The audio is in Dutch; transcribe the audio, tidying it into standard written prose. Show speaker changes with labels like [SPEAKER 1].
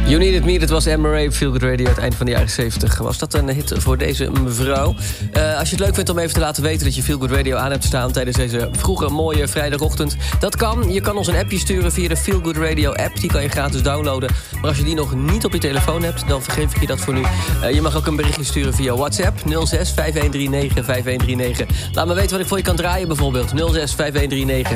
[SPEAKER 1] You Needed Me, dat was Amber Ray, Feel Good Radio. Uit het eind van de jaren 70 was dat een hit voor deze mevrouw. Als je het leuk vindt om even te laten weten dat je Feel Good Radio aan hebt staan tijdens deze vroege, mooie vrijdagochtend. Dat kan. Je kan ons een appje sturen via de Feel Good Radio app. Die kan je gratis downloaden. Maar als je die nog niet op je telefoon hebt, dan vergeef ik je dat voor nu. Je mag ook een berichtje sturen via WhatsApp. 06 5139 5139. Laat me weten wat ik voor je kan draaien bijvoorbeeld. 06 5139